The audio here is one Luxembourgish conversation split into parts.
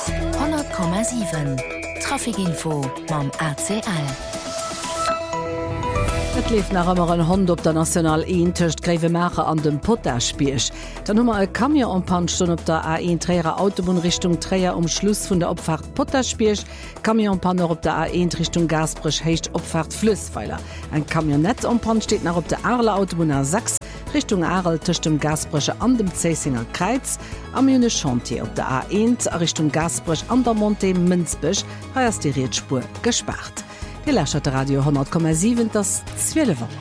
100,7 Trafikinfo mam ACL. Et lief nach ëmmer en Hond op der National 1 töcht Grävemacher an dem Pottaschbierch. Da nummer e Kamion ompanchtun op der A1 Träger Autobahn Richtung Träger Schluss vun der Opfahrt Pottaschbierch, Kamionpanner op der A1 Richtung Gasbrech hecht Opfahrt Flüssweiler. Ein Kamionett ompan steht nach op der Arler Autobahn A6 Richtung Arel töcht dem Gasbreche an dem Zesinger Kreiz, am June Chantier op der A1 a Richtung Gasbrech an der Monte Münzbech heiers die Rietspur gespart. Ihr lächert Radio 100,7 das 12 Wochen.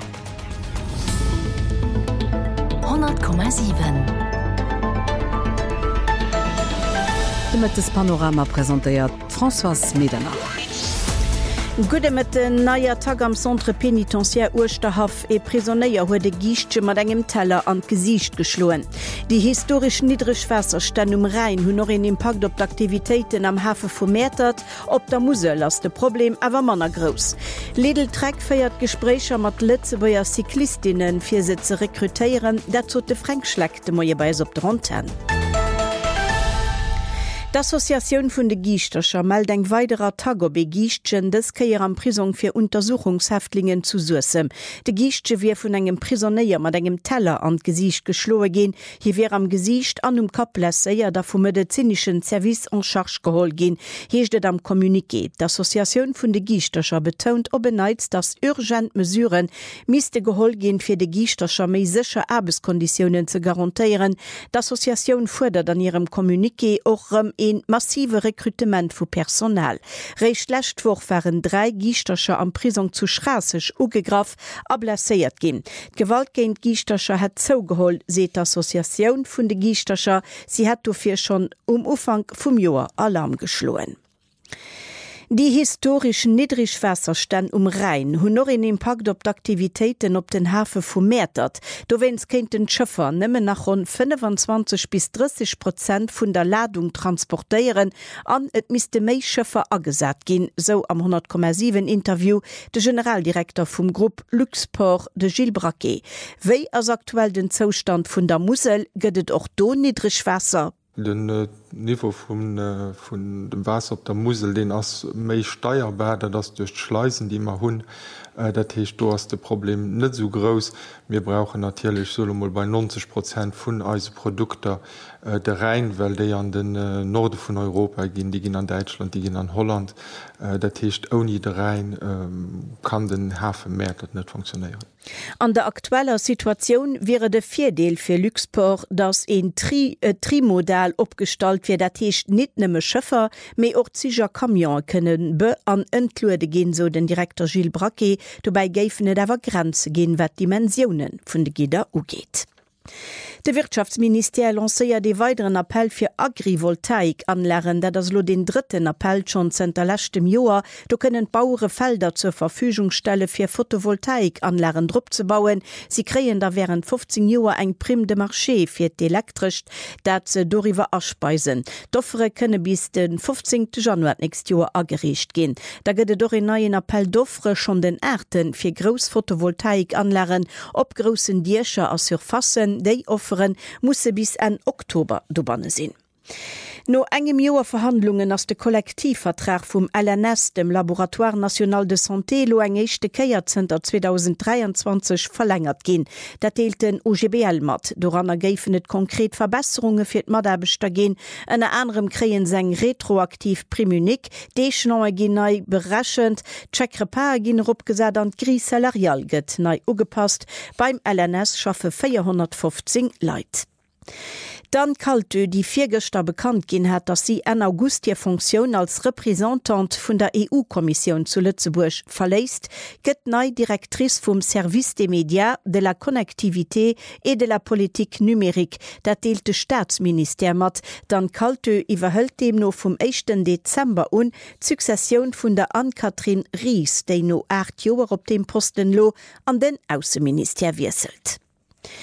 100,7 Damit das Panorama präsentiert François Medernach. Gude met den naier Tag am Centre Penitentiaire Ursterhaf e Prisonnéier huet de Giichtsche mat engem Teller an Gesicht geschloen. Die historisch Niedrigwässerstände Rhein hunn noch en Impact op d'Aktivitéiten am Hafe vermehrtert, op der Musel ass de Problem awer manner gross. Lidl Treck feiert Gesprächer mat Lützebauer Cyklistinnen fir se ze rekrutéieren, dat zot de Frank schleckte moie beis op d'Ronten. D'Assoziatioun vun de Giichterscher meldt eng weiderer Tag op e Giichtchen des Keier am Prison fir Untersuchungshäftlingen zu sussem. De Giichtsche wie vun engem Prisonnéier mat engem Teller an Gesicht geschloe gin, hi wär am Gesicht an Kaplässeier da vum medizinischen Service en charge geholl gin, heeschtet am Kommuniqué. D'Assoziatioun vun de Giichterscher betont obeneiz, dass urgent Mesuren miste geholl gin fir de Giichterscher méi secher Erbeskonditionen ze garantiieren. D'Assoziatioun fordert an ihrem Kommuniqué och en massive Rekrutement vu Personal. Recht lächtwoch waren 3 Giichterscher am Prison zu Strassech ugegraf ablasseiert gin. Gewalt géint Giichterscher hat zougeholl, seet d'Assoziatioun vun de Giichterscher, sie hat dofir schon Ufang vum Joer Alarm geschloen. Die historischen Niedrigwässerstände Rhein hunn noch en Impact op d'Aktivitéiten op den Hafe vermehrtert. Do wenns kenint den Schëffer nëmme nach rund 25 bis 30% vun der Ladung transportéieren an et miste méi Schëffer agesat gin, so am 100,7 Interview de Generaldirektor vum Grupp Luxport de Gilles Braquet. Wéi as aktuell den Zostand vun der Musel gëtt och do Niedrigwässer. Den Niveau vun dem Wasser op der Musel den ass méi steierbar, dats durch Schleisen, die man hunn, dat hecht do ass de Problem net so groß. Wir brauchen natürlich solo mal bei 90% vun eise Produkter der Rhein, weil déi an den Norde vun Europa gin, die gin an Deutschland, die gin an Holland. Dat hecht oni de Rhein kann den Hafenmarkt net funktionieren. An der aktueller Situation wäre de Vierdeel fir Luxport, dats en Trimodell opstalt fir dat hecht net nëmme Schëffer, méi och Ziger Kamion kënnen be an entluerde gin, so den Direktor Gilles Braquet, dobei géifen et awer Grenze gin, wat Dimensionen vun de Gider ugeet. De Wirtschaftsminister lancéiert de weiteren Appell fir Agrivoltaik anlernen, dat das lo den dritten Appell schon zentterlächtem Joer. Do können Bauere Felder zur Verfügung stelle fir Photovoltaik anlernen Druck zu bauen. Sie kreen da während 15 Joer eng Prim de Marché fir elektrisch, dat ze doriwer aspeisen. D'Offere könne bis den 15. Januar nächst Joer agerecht gin. Da gëtt doch en neuen Appell d'Offere schon den Äten fir Gros Photovoltaik anlernen, op grossen Dierscher as surfassen, déi offeren musse bis en Oktober dobanne sinn. No engem Joer Verhandlungen ass de Kollektivvertrag vum LNS, dem Laboratoire National de Santé, lo eng echte Keierzenter 2023 verlängert gin. Dat deelt den UGBL mat. Doran ergéifen et konkret Verbesserungen fir d'Maderbeter gin, en anderem kreien seng retroaktiv Primunik, Deechnoe gin nei berechend, Tscheckrepaer gin opgesät an Gri salarial gëtt nei ugepasst, beim LNS schaffe 415 Leiit. Dann Kaltö, die Viergester bekannt gin hat, dass sie en August ihr Funktion als Repräsentant vun der EU-Kommission zu Lützeburg verlässt, gëtt nei Direktrice vom Service des Médias, de la Connectivité et de la Politique numérique, dat deelte Staatsminister mat. Dann Kaltö iwwerhëlt dem no vom 1. Dezember Succession vun der Ann-Kathrin Ries, déi no 8 Joer op dem Posten lo an den Außenminister wieselt.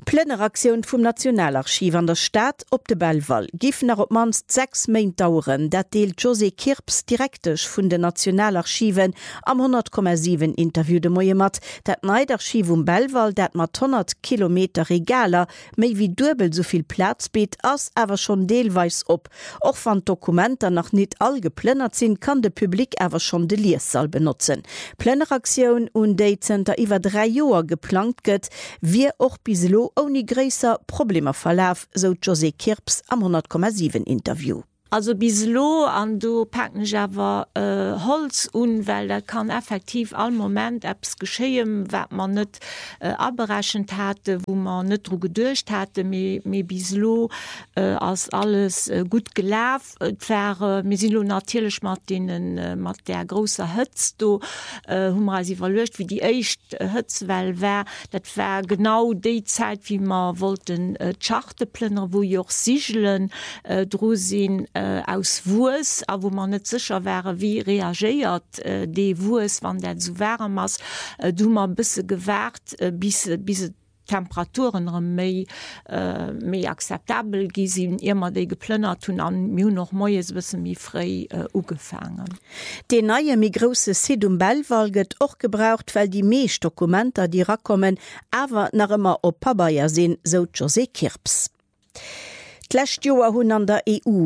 Plänneraktion vum Nationalarchiv an der Stadt op de Bellwall gifen er op manst 6 Main dauern, dat deelt José Kirps direktech vun de Nationalarchiven am 100,7 Interview de Moie mat, dat Neidarchiv Bellwall dat mat 100 Kilometer Regaler méi wie dubel soviel Platz beet ass awer schon deelweis op. Och van Dokumenter nach net all geplënnert sinn, kann de Publikum awer schon de Liessaal benutzen. Plänneraktion und Daycenter iwwer 3 Joer geplant gëtt, wie och biselo oni gräser Probleme verlauf, so José Kirps am 100,7 Interview. Also bislo an du packen Java Holz un, weil dat kann effektiv all moment Apps geschehen, wat man net abberechend hatte, wo man net dro gedurcht hatte, me bislo als alles gut gelaf mir sind natürlich mat mat der großer Hütz do sie verlöscht wie die echt Hützwell wär, dat war genau de Zeit wie man wollten Schachteplenner, wo joch Sigelen drosinn aus Wus, a wo man net sicher wäre, wie reagiert de Wus, wann der zu wärm ass, du man bisse gewährt bis Temperaturen méi akzeptabel gisinn immer déi geplënnert hun an mi noch moies wisse mi frei ugefangen. De neie mi grosse Sidum Bellwall gëtt och gebraucht, weil die Meesdokumenter die rakommen awer nach immer op Pabaier sinn, so José Kirps. D'lächt Joer hunn an der EU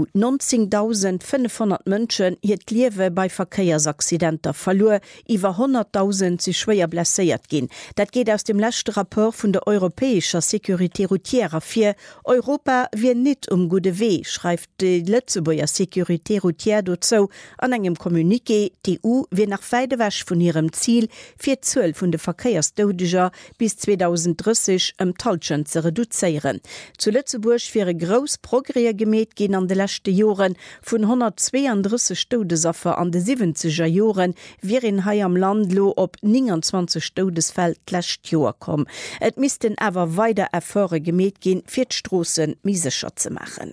19.500 Mënschen hiet Liewe bei Verkeiersaccidenter verlor, iwwer 100.000 sie schwéier blesséiert ginn. Dat geht aus dem lächte Rapport vun der Europäischer Sécurité Routière fir Europa wie net gute Wee, schreift de Lëtzebuier Sécurité Routière dozo an engem Kommuniqué, die EU wie nach Weidewäsch vun ihrem Ziel fir 12 vun de Verkeiersdodeger bis 2030 Talschen ze reduzéieren. Zu Lëtzeburg fir gros Progre gemet gin an de lächte Joren vun 132 Todesaffer an de 70er Joren wie in Hai am Landlo op 29 Todesfeld lächt Joer kom. Et mis den awer weiter Erfore gemet gin fir d'Strossen misecher ze machen.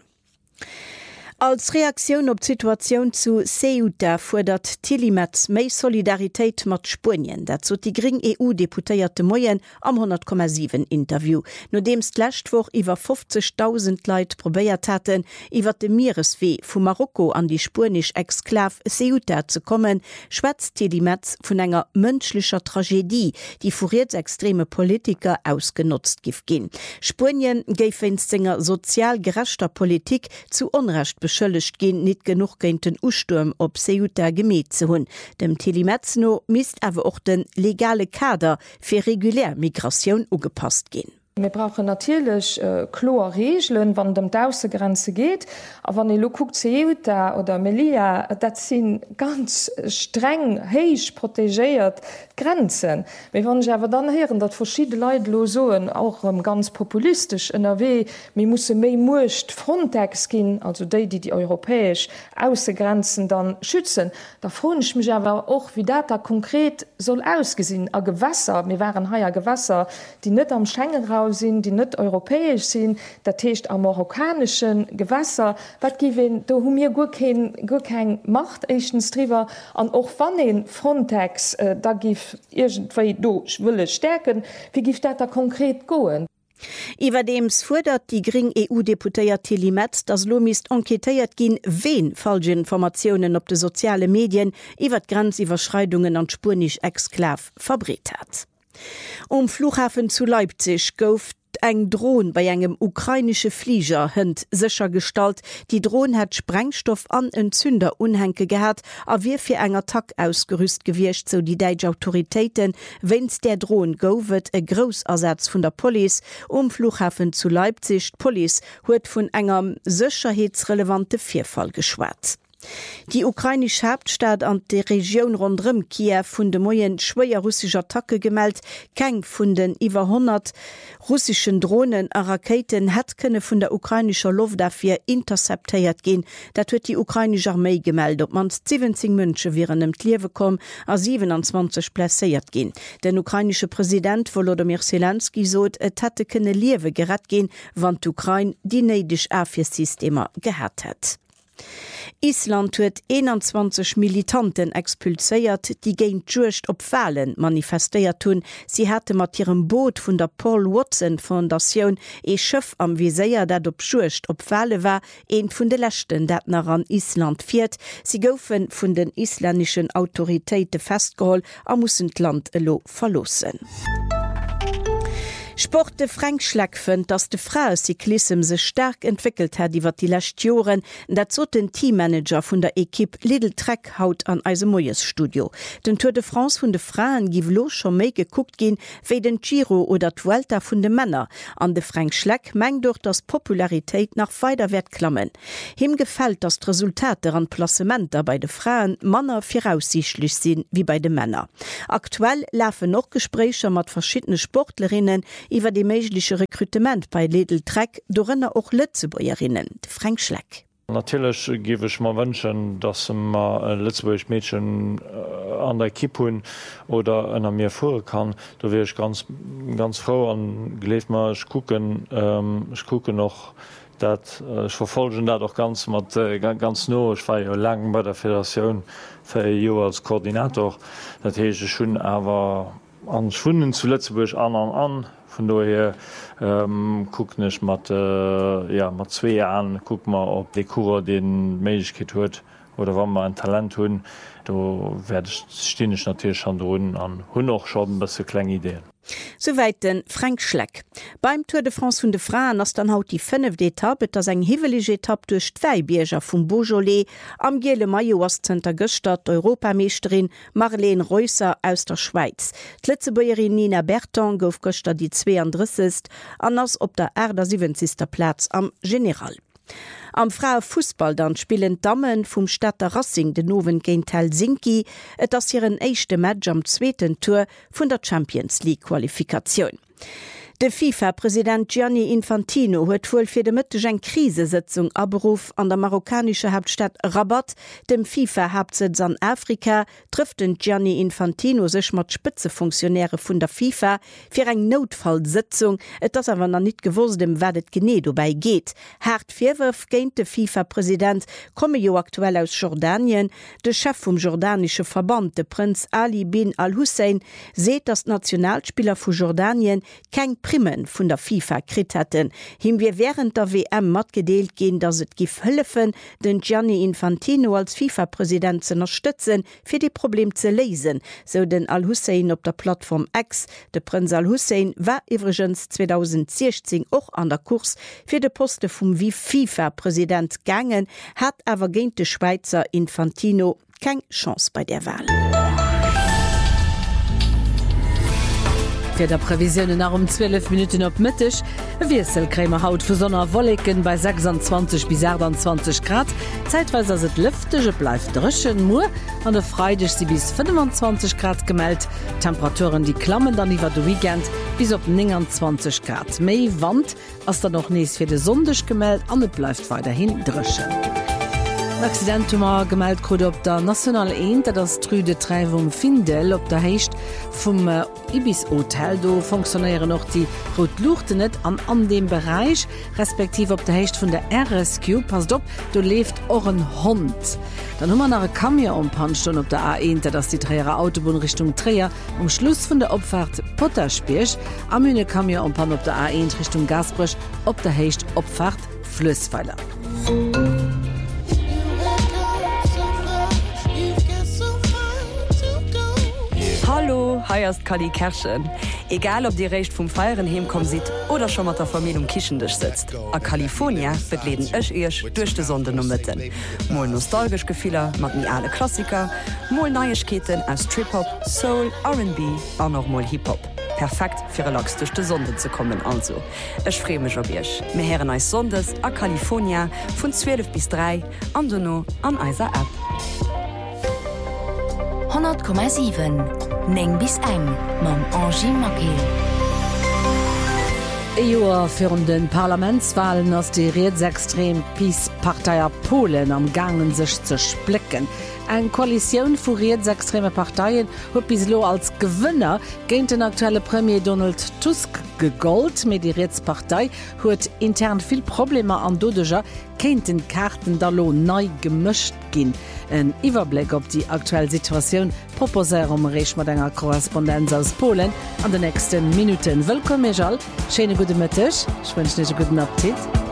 Als Reaktion op Situation zu Ceuta fordert Tilimetz méi Solidarität mat Spien, dazu die gering EU-Deputéierte Moien am 100,7 Interview. No demst lächtwoch iwwer 50.000 Leiit probéiert hatten, iwwer de Meereswee vu Marokko an die spanisch Exklav Ceuta zu kommen, schwätzt Tilimetz vun enger mënschlicher Tragedie, die furiert extreme Politiker ausgenutzt gif gin. Spien géif enzinger sozial gerechter Politik zu Unrecht beschëllecht gin net genug géint den Usturm op Ceuta gemet ze hunn. Dem Tilimetzno misst awer och den legale Kader fir regulär Migrationun ugepasst gin. Wir brauchen natürlich klare Regeln, wann dem Außengrenze geht. Aber wenn ihr guckt, Ceuta oder Melilla, das sind ganz streng, heisch protegiert Grenzen. Wir wollen aber dann hören, dass verschiedene Leute sagen, auch ganz populistisch NRW, wir müssen mehr Murcht Frontex gehen, also die europäische Außengrenzen dann schützen. Da frage ich mich aber auch, wie das da konkret soll aussehen. Ein Gewässer, wir waren hier Gewässer, die nicht am Schengen-Raum sind, die nicht europäisch sind, das heißt am marokkanischen Gewässer, was geben, da haben wir gut keine Macht erstens drüber, und auch von den Frontex, da gibt irgendwie, ich will es stärken, wie gibt das da konkret gehen? Iwerdems fordert die gering EU-Deputéiert Tilimetz, dass Lomist enquetéiert gin, wen falsche Informationen op de soziale Medien iwwer Grenziwerschreidungen an spanisch Exklav verbret hat. Flughafen zu Leipzig gouft eng Drohn bei engem ukrainische Flieger hënd sicher stalt. Die Drohn hat Sprengstoff an en Zünder unhenke gehabt, a wie fir eng Attack ausgerüst gewircht, so die Deutsche Autoritäten, wenns der Drohn gowet e Grossersatz vun der Police Flughafen zu Leipzig. Police huet vun engem sicherheitsrelevante Vorfall geschwatzt. Die ukrainische Hauptstadt an die Region rundum Kiew vun de Moien schwéier russischer Attacke gemeldt, keng vun den iwwer 100 russischen Drohnen a Raketen het kënne vun der ukrainischer Luftwaffe interceptéiert gin. Dat huet die ukrainische Armee gemeldet, op man 17 Mënsche wären em Kliewe kom a 27 blesséiert gin. Den ukrainische Präsident Volodymyr Zelensky sot, et hätte kënne Liewe gerett gin, wann d'Ukraine die neidisch Afir-Systemer gehärt het. Island huet 21 Militanten expulséiert, die géint d'Juecht op Wahlen manifestéiert hunn. Sie hätte mat ihrem Boot vun der Paul Watson Foundationun e Schëff am Viséier, dat op Juecht op Wale war, een vun de Lächten, dat nach an Island fiert. Sie goufen vun den isländischen Autoritéite festgeholl a mussssen d'Land elo verlossen. Sport de Frank Schleck fënnt, dats de Frauencyklissem se stark entwickelt hat iwwer die lächt Joren, dat zo den Teammanager vun der Ekipp Lidl Trek haut an eise Moies Studio. Den Tour de France vun de Frauen giw lo schon méi gekuckt gin, wéi den Giro oder d'Vuelta vun de Männer. An de Frank Schleck meng durch das Popularitéit nach Weiderwert klammen. Him gefällt das Resultat der Placementer bei de Frauen Manner voraussichtlich sinn wie bei de Männer. Aktuell läfen noch Gesprächer mat verschiedene Sportlerinnen iwwer de méigliche Rekrutement bei Lidl Trek dorënner och Lützeburgerinnen. Frank Schleck. Natürlich gebe ich mal wünschen, dass man Lützeburg Mädchen an der Kipp hun oder einer mir vor kann. Da wäre ich ganz froh an gelebt mal ich gucke noch ich verfolge dat auch ganz no. Ich war ja lang bei der Föderation für Jo als Koordinator. Dat he ich schon aber an Schwunden zu Lützeburg an. Von daher gucken ich mat 2 Jahren guck mal ob die Kurer den Mäigkeit huet oder wann man ein Talent hunn, da werde stehen ich natürlich schon drohen an hun auch schon beste kleine Ideen. Soweit den Frank Schleck. Beim Tour de France vun de Frauen ass dann haut die 5. Etappe, dats eng hiwelige Etappe durch d'Weibierger vum Beaujolais, am Giele Mayo Ostzenter Göstert Europameesterin Marlene Reusser aus der Schweiz. D'Lützeburgerin Nina Berton gouf Göster die 32. anders op der 70. Platz am General. Am Frauenfußball dann spielen Damen vum Städter Racing de Nowen géint Helsinki, et ass hireieren éischchte Match am 2. Tour vun der Champions League Qualifikation. De FIFA-Präsident Gianni Infantino huet wohl fir de Mëtteg eng Krisesitzung aberuf an der marokkanische Hauptstadt Rabat, dem FIFA-Hauptsitz an Afrika, trifft den Gianni Infantino sech mat Spitzefunktionäre vun der FIFA fir eng Notfallsitzung, et ass awer net gewusst dem werdet gené dobei geht. Hart Virwurf géint de FIFA-Präsident komme jo aktuell aus Jordanien. De Chef vum jordanische Verband, de Prinz Ali bin al-Hussein, seet dat Nationalspieler vu Jordanien keng Primen vun der FIFA krit hätten. Him wir während der WM mat gedeelt gehen, dass het gif hëllefen, den Gianni Infantino als FIFA-Präsident zu unterstützen, fir die Problem zu lesen, so den Al-Hussein op der Plattform X. De Prinz Al-Hussein war übrigens 2016 auch an der Kurs fir de Poste vum wie FIFA-Präsident gangen, hat awer géint de Schweizer Infantino kein Chance bei der Wahl. Für der Prävisionen nach 12 Minuten op Mittech, Wieselkrämer Haut für Sonner Wolleken bei 26 bis 28 Grad. Zeitweise se lüftege bleibt drschen Mu, an der Freitag sie bis 25 Grad gemeldet. Temperaturen die klammen dann iwwer de Weekend bis op 29 Grad. Mei Wand as da noch nees fir de Sonndech gemeldet, an bleibt weiterhin drschen. Accidentummer gemeldt krut op der National 1, dat das trüde Treibung Findel op der Hecht vum Ibis Hotel. Do funktionieren noch die Rotluchte net an dem Bereich, respektiv op der Hecht vun der RSQ. Passt op, du lebt och een Hund. Dann hummer nach Kamier umpanchten op der A1, dat das die Träer Autobahn Richtung Träer um Schluss vun der Opfahrt Potterspich, am Müne Kamier umpan op der A1 Richtung Gasbrich op der Hecht Opfahrt Flüssweiler. Hallo, heierst Kali Kerschen. Egal ob die Recht vum Feieren hemkom sieht oder schon mat der Familie Kischendech sitzt. A California betleden ech ech durch de Sonde no mitten. Mol nostalgisch Gefehler, mat nie alle Klassiker, mol Neuigkeiten aus Trip-Hop, Soul, R&B, an noch mal Hip-Hop. Perfekt fir relax durch de Sonde zu kommen also. Ech freu mich ob ich. Me heren eis Sondes a California vun 12 bis 3 an Donno an eiser App. 100,7 Neng bis eng mam Angie Makel. Joer fir den Parlamentswahlen ass die Reetsextrem PiS-Parteier Polen am Gangen sech ze splicken. Eg Koalition furiert extreme Parteien huet bislo als Gewënner géint den aktuelle Premier Donald Tusk gegolt, mit die Rätspartei huet intern viel Probleme an Dodeger kenint den Karten dalo nei gemischt ginn. En Iwerblick op die aktuelle Situation proposer Rech mat enger Korrespondenz aus Polen an den nächsten Minuten. Willkommen Schene gute Mëttech, ich wünsche dir guten Appetit.